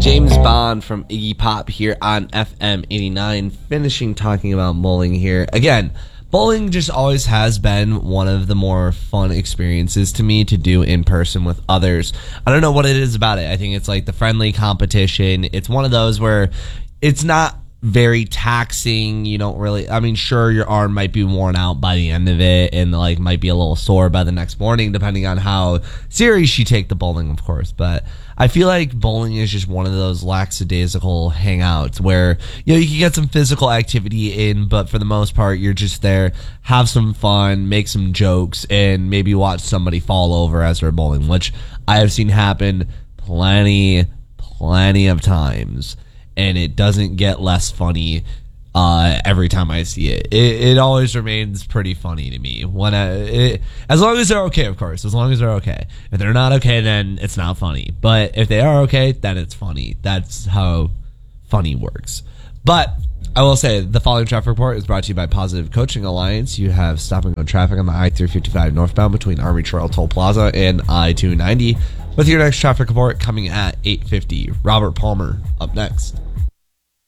James Bond from Iggy Pop here on FM 89, finishing talking about bowling here. Again, bowling just always has been one of the more fun experiences to me to do in person with others. I don't know what it is about it. I think it's like the friendly competition. It's one of those where it's not very taxing. You don't really, I mean, sure, your arm might be worn out by the end of it and like might be a little sore by the next morning, depending on how serious you take the bowling, of course. But I feel like bowling is just one of those lackadaisical hangouts where, you know, you can get some physical activity in, but for the most part, you're just there, have some fun, make some jokes, and maybe watch somebody fall over as they're bowling, which I have seen happen plenty of times. And it doesn't get less funny every time I see it. It always remains pretty funny to me. As long as they're okay, of course. As long as they're okay. If they're not okay, then it's not funny. But if they are okay, then it's funny. That's how funny works. But I will say, the following traffic report is brought to you by Positive Coaching Alliance. You have stop and go traffic on the I-355 northbound between Army Trail Toll Plaza and I-290. With your next traffic report coming at 8:50. Robert Palmer up next.